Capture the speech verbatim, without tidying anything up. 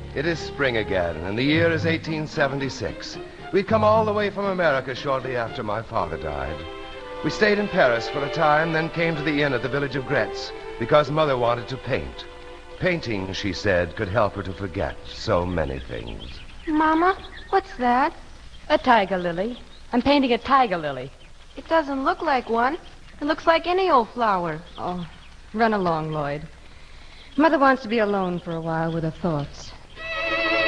It is spring again, and the year is eighteen seventy-six. We'd come all the way from America shortly after my father died. We stayed in Paris for a time, then came to the inn at the village of Gretz, because Mother wanted to paint. Painting, she said, could help her to forget so many things. Mama, what's that? A tiger lily. I'm painting a tiger lily. It doesn't look like one. It looks like any old flower. Oh, run along, Lloyd. Mother wants to be alone for a while with her thoughts.